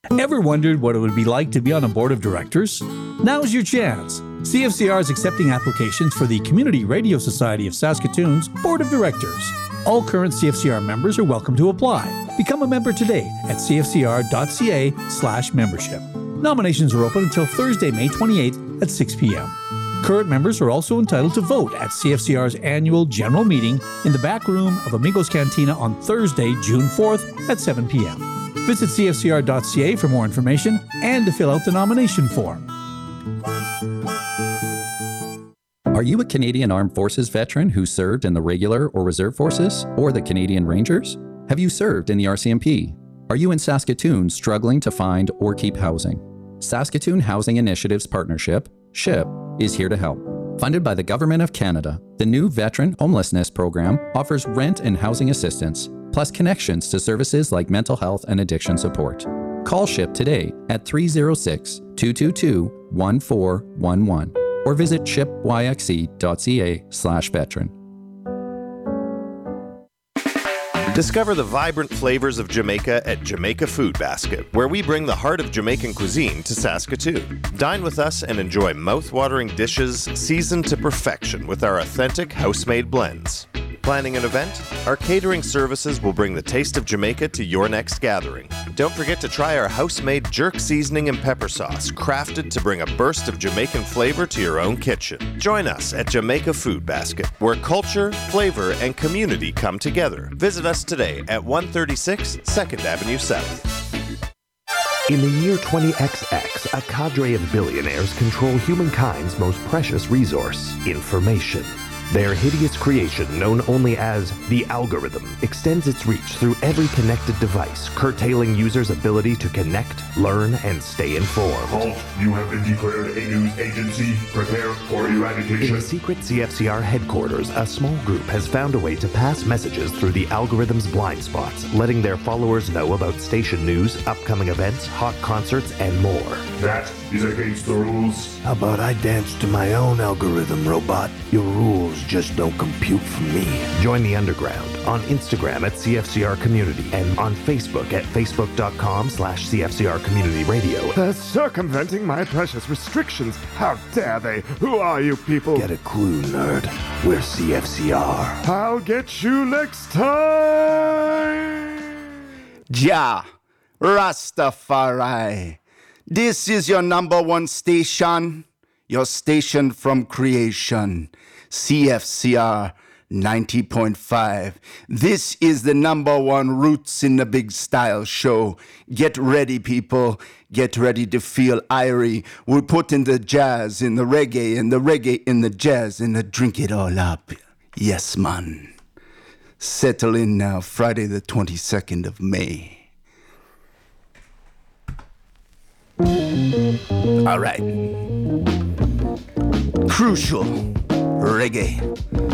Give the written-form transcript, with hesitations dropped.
Ever wondered what it would be like to be on a board of directors? Now's your chance. CFCR is accepting applications for the Community Radio Society of Saskatoon's Board of Directors. All current CFCR members are welcome to apply. Become a member today at cfcr.ca/membership. Nominations are open until Thursday, May 28th at 6 p.m. Current members are also entitled to vote at CFCR's annual general meeting in the back room of Amigos Cantina on Thursday, June 4th at 7 p.m. Visit cfcr.ca for more information and to fill out the nomination form. Are you a Canadian Armed Forces veteran who served in the regular or reserve forces or the Canadian Rangers? Have you served in the RCMP? Are you in Saskatoon struggling to find or keep housing? Saskatoon Housing Initiatives Partnership, SHIP, is here to help. Funded by the Government of Canada, the new Veteran Homelessness Program offers rent and housing assistance, plus connections to services like mental health and addiction support. Call SHIP today at 306-222-1411 or visit shipyxe.ca/veteran. Discover the vibrant flavors of Jamaica at Jamaica Food Basket, where we bring the heart of Jamaican cuisine to Saskatoon. Dine with us and enjoy mouth-watering dishes seasoned to perfection with our authentic house-made blends. Planning an event? Our catering services will bring the taste of Jamaica to your next gathering. Don't forget to try our house-made jerk seasoning and pepper sauce, crafted to bring a burst of Jamaican flavor to your own kitchen. Join us at Jamaica Food Basket, where culture, flavor, and community come together. Visit us today at 136 2nd Avenue South. In the year 20XX, a cadre of billionaires control humankind's most precious resource, information. Their hideous creation, known only as the algorithm, extends its reach through every connected device, curtailing users' ability to connect, learn, and stay informed. Halt! You have been declared a news agency. Prepare for eradication. In the secret CFCR headquarters, a small group has found a way to pass messages through the algorithm's blind spots, letting their followers know about station news, upcoming events, hot concerts, and more. That is against the rules. How about I dance to my own algorithm, robot? Your rules just don't compute for me. Join the underground on Instagram at CFCR Community and on Facebook at facebook.com/CFCR Community Radio. They're circumventing my precious restrictions. How dare they? Who are you people? Get a clue, nerd. We're CFCR. I'll get you next time. Jah Rastafari. This is your number one station, your station from creation, CFCR 90.5. This is the number one Roots in the Big Style show. Get ready, people. Get ready to feel irie. We're putting the jazz in the reggae and the reggae in the jazz and the drink it all up. Yes, man. Settle in now, Friday the 22nd of May. All right. Crucial reggae.